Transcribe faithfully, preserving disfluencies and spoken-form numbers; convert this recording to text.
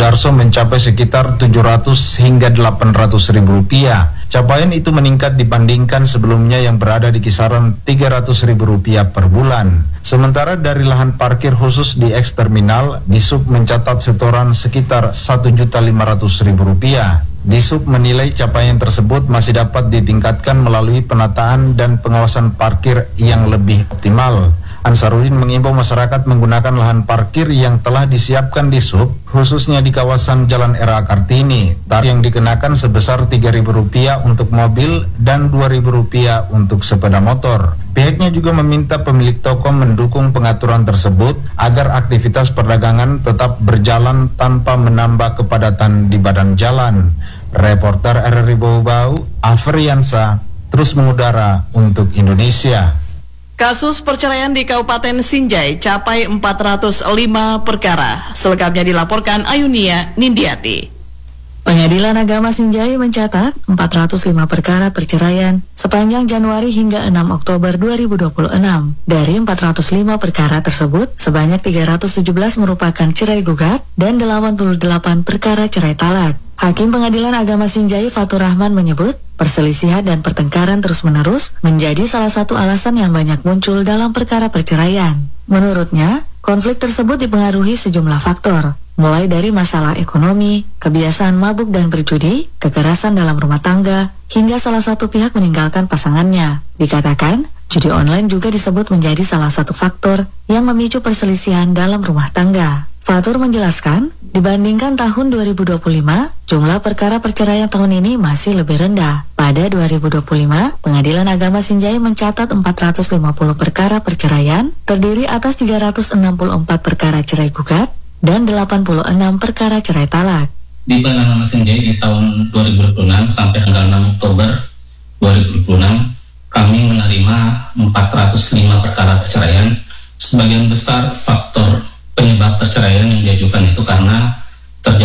Sudarso mencapai sekitar tujuh ratus hingga delapan ratus ribu rupiah. Capaian itu meningkat dibandingkan sebelumnya yang berada di kisaran tiga ratus ribu rupiah per bulan. Sementara dari lahan parkir khusus di eks-terminal, Disub mencatat setoran sekitar satu juta lima ratus ribu rupiah. Disub menilai capaian tersebut masih dapat ditingkatkan melalui penataan dan pengawasan parkir yang lebih optimal. Ansarudin mengimbau masyarakat menggunakan lahan parkir yang telah disiapkan di Sub, khususnya di kawasan Jalan R A Kartini. Tarif yang dikenakan sebesar tiga ribu rupiah untuk mobil dan dua ribu rupiah untuk sepeda motor. Pihaknya juga meminta pemilik toko mendukung pengaturan tersebut agar aktivitas perdagangan tetap berjalan tanpa menambah kepadatan di badan jalan. Reporter R R I Bau-Bau, Afriansa, terus mengudara untuk Indonesia. Kasus perceraian di Kabupaten Sinjai capai empat ratus lima perkara. Selengkapnya dilaporkan Ayunia Nindiati. Pengadilan Agama Sinjai mencatat empat ratus lima perkara perceraian sepanjang Januari hingga enam Oktober dua ribu dua puluh enam. Dari empat ratus lima perkara tersebut, sebanyak tiga ratus tujuh belas merupakan cerai gugat dan delapan puluh delapan perkara cerai talak. Hakim Pengadilan Agama Sinjai Fatur Rahman menyebut, perselisihan dan pertengkaran terus-menerus menjadi salah satu alasan yang banyak muncul dalam perkara perceraian. Menurutnya, konflik tersebut dipengaruhi sejumlah faktor, mulai dari masalah ekonomi, kebiasaan mabuk dan berjudi, kekerasan dalam rumah tangga, hingga salah satu pihak meninggalkan pasangannya. Dikatakan, judi online juga disebut menjadi salah satu faktor yang memicu perselisihan dalam rumah tangga. Fatur menjelaskan, dibandingkan tahun dua ribu dua puluh lima, jumlah perkara perceraian tahun ini masih lebih rendah. Pada dua ribu dua puluh lima, Pengadilan Agama Sinjai mencatat empat ratus lima puluh perkara perceraian, terdiri atas tiga ratus enam puluh empat perkara cerai gugat dan delapan puluh enam perkara cerai talak. Di Pengadilan Agama Sinjai di tahun dua ribu dua puluh enam sampai tanggal enam Oktober dua ribu dua puluh enam, kami menerima empat ratus lima perkara perceraian. Sebagian besar faktor penyebab perceraian yang diajukan itu karena